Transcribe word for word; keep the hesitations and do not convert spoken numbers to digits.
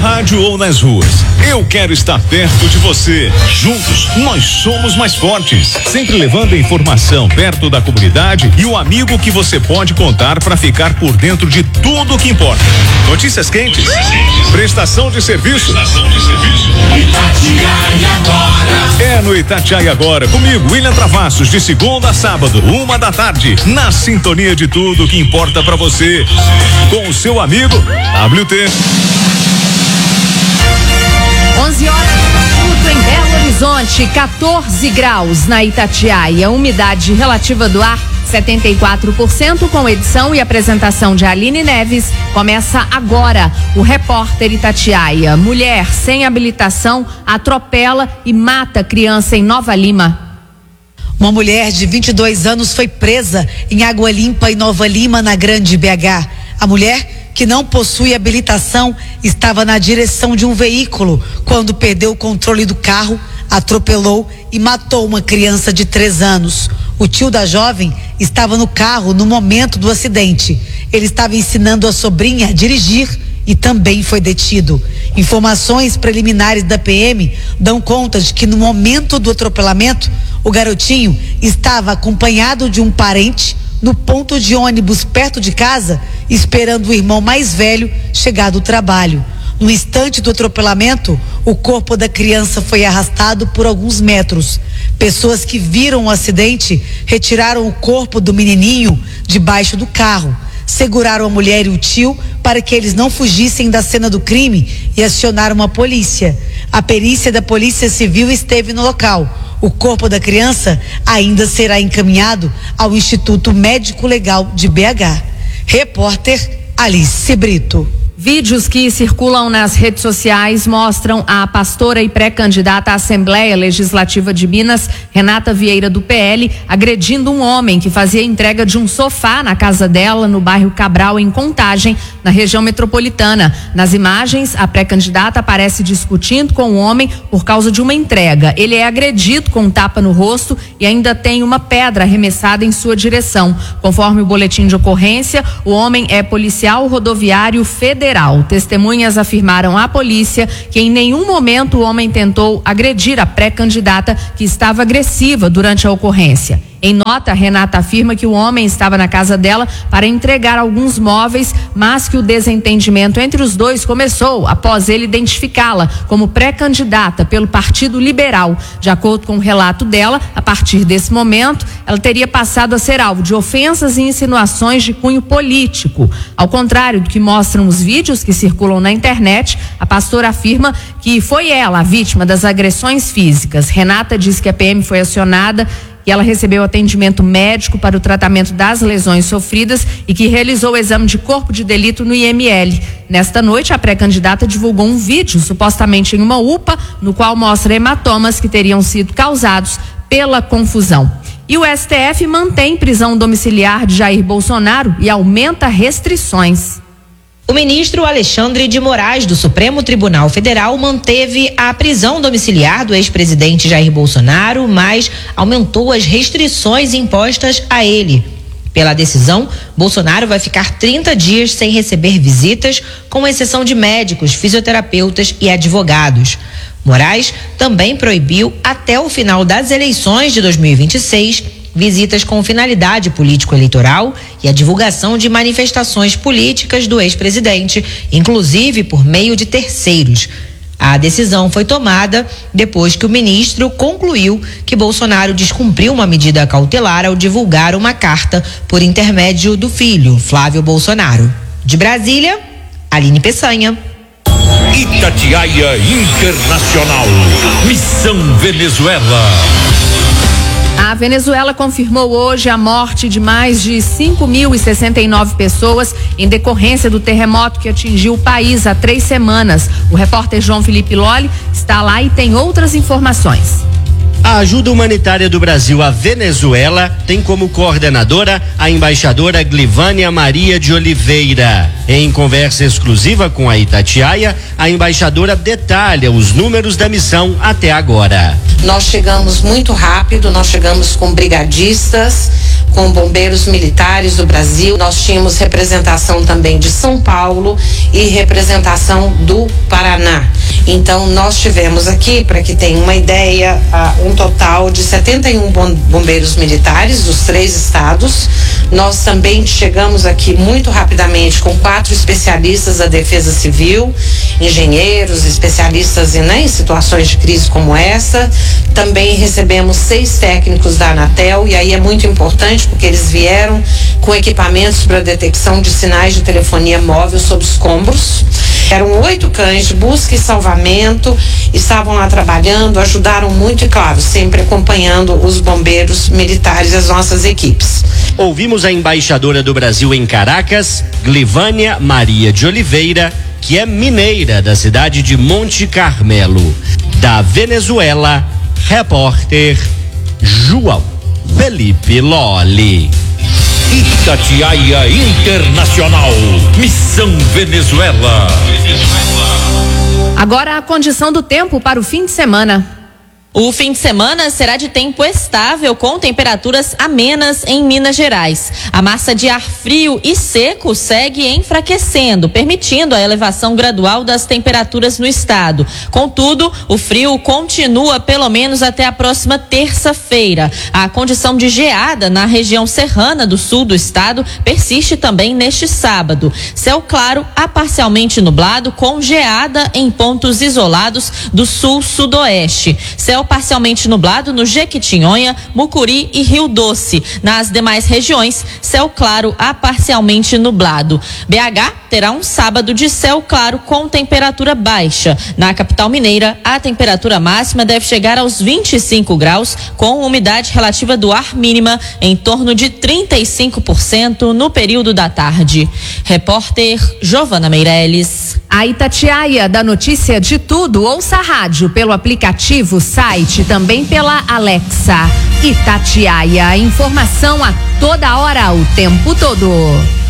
rádio ou nas ruas. Eu quero estar perto de você. Juntos, nós somos mais fortes. Sempre levando a informação perto da comunidade e o amigo que você pode contar para ficar por dentro de tudo o que importa. Notícias quentes. Prestação de serviço. Prestação de serviço. Itatiaia Agora. É no Itatiaia Agora. Comigo, William Travassos, de segunda a sábado, uma da tarde. Na sintonia de tudo que importa para você. Com o seu amigo W T. onze horas em Belo Horizonte, quatorze graus na Itatiaia, umidade relativa do ar setenta e quatro por cento, com edição e apresentação de Aline Neves. Começa agora o Repórter Itatiaia. Mulher sem habilitação atropela e mata criança em Nova Lima. Uma mulher de vinte e dois anos foi presa em Água Limpa, em Nova Lima, na Grande B H. A mulher, que não possui habilitação, estava na direção de um veículo quando perdeu o controle do carro, atropelou e matou uma criança de três anos. O tio da jovem estava no carro no momento do acidente. Ele estava ensinando a sobrinha a dirigir e também foi detido. Informações preliminares da P M dão conta de que no momento do atropelamento, o garotinho estava acompanhado de um parente no ponto de ônibus perto de casa, esperando o irmão mais velho chegar do trabalho. No instante do atropelamento, o corpo da criança foi arrastado por alguns metros. Pessoas que viram o acidente retiraram o corpo do menininho debaixo do carro. Seguraram a mulher e o tio para que eles não fugissem da cena do crime e acionaram a polícia. A perícia da Polícia Civil esteve no local. O corpo da criança ainda será encaminhado ao Instituto Médico Legal de B H. Repórter Alice Brito. Vídeos que circulam nas redes sociais mostram a pastora e pré-candidata à Assembleia Legislativa de Minas, Renata Vieira, do P L, agredindo um homem que fazia entrega de um sofá na casa dela, no bairro Cabral, em Contagem, na região metropolitana. Nas imagens, a pré-candidata aparece discutindo com o homem por causa de uma entrega. Ele é agredido com um tapa no rosto e ainda tem uma pedra arremessada em sua direção. Conforme o boletim de ocorrência, o homem é policial rodoviário federal. Testemunhas afirmaram à polícia que em nenhum momento o homem tentou agredir a pré-candidata, que estava agressiva durante a ocorrência. Em nota, Renata afirma que o homem estava na casa dela para entregar alguns móveis, mas que o desentendimento entre os dois começou após ele identificá-la como pré-candidata pelo Partido Liberal. De acordo com o relato dela, a partir desse momento, ela teria passado a ser alvo de ofensas e insinuações de cunho político. Ao contrário do que mostram os vídeos que circulam na internet, a pastora afirma que foi ela a vítima das agressões físicas. Renata diz que a P M foi acionada e ela recebeu atendimento médico para o tratamento das lesões sofridas e que realizou o exame de corpo de delito no I M L. Nesta noite, a pré-candidata divulgou um vídeo, supostamente em uma U P A, no qual mostra hematomas que teriam sido causados pela confusão. E o S T F mantém prisão domiciliar de Jair Bolsonaro e aumenta restrições. O ministro Alexandre de Moraes, do Supremo Tribunal Federal, manteve a prisão domiciliar do ex-presidente Jair Bolsonaro, mas aumentou as restrições impostas a ele. Pela decisão, Bolsonaro vai ficar trinta dias sem receber visitas, com exceção de médicos, fisioterapeutas e advogados. Moraes também proibiu, até o final das eleições de dois mil e vinte e seis, visitas com finalidade político-eleitoral e a divulgação de manifestações políticas do ex-presidente, inclusive por meio de terceiros. A decisão foi tomada depois que o ministro concluiu que Bolsonaro descumpriu uma medida cautelar ao divulgar uma carta por intermédio do filho, Flávio Bolsonaro. De Brasília, Aline Peçanha. Itatiaia Internacional. Missão Venezuela. A Venezuela confirmou hoje a morte de mais de cinco mil e sessenta e nove pessoas em decorrência do terremoto que atingiu o país há três semanas. O repórter João Felipe Lolli está lá e tem outras informações. A ajuda humanitária do Brasil à Venezuela tem como coordenadora a embaixadora Glivânia Maria de Oliveira. Em conversa exclusiva com a Itatiaia, a embaixadora detalha os números da missão até agora. Nós chegamos muito rápido, nós chegamos com brigadistas, com bombeiros militares do Brasil. Nós tínhamos representação também de São Paulo e representação do Paraná. Então nós tivemos aqui, para que tenha uma ideia, um total de setenta e um bombeiros militares dos três estados. Nós também chegamos aqui muito rapidamente com quatro especialistas da Defesa Civil, engenheiros, especialistas em, né, em situações de crise como essa. Também recebemos seis técnicos da Anatel, e aí é muito importante porque eles vieram com equipamentos para detecção de sinais de telefonia móvel sob escombros. Eram oito cães de busca e salvamento, estavam lá trabalhando, ajudaram muito e, claro, sempre acompanhando os bombeiros militares, as nossas equipes. Ouvimos a embaixadora do Brasil em Caracas, Glivânia Maria de Oliveira, que é mineira da cidade de Monte Carmelo. Da Venezuela, repórter João Felipe Lolli. Itatiaia Internacional, Missão Venezuela. Agora a condição do tempo para o fim de semana. O fim de semana será de tempo estável, com temperaturas amenas em Minas Gerais. A massa de ar frio e seco segue enfraquecendo, permitindo a elevação gradual das temperaturas no estado. Contudo, o frio continua pelo menos até a próxima terça-feira. A condição de geada na região serrana do sul do estado persiste também neste sábado. Céu claro a parcialmente nublado, com geada em pontos isolados do sul-sudoeste. Céu parcialmente nublado no Jequitinhonha, Mucuri e Rio Doce. Nas demais regiões, céu claro a parcialmente nublado. B H terá um sábado de céu claro com temperatura baixa. Na capital mineira, a temperatura máxima deve chegar aos vinte e cinco graus, com umidade relativa do ar mínima em torno de trinta e cinco por cento no período da tarde. Repórter Giovana Meirelles. A Itatiaia da notícia de tudo, ouça a rádio pelo aplicativo, site, também pela Alexa. Itatiaia, informação a toda hora, o tempo todo.